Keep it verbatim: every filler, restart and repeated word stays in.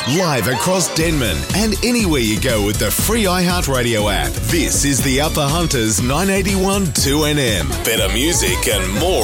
live across Denman and anywhere you go with the free iHeartRadio app. This is the Upper Hunters nine eighty-one two N M. Better music and more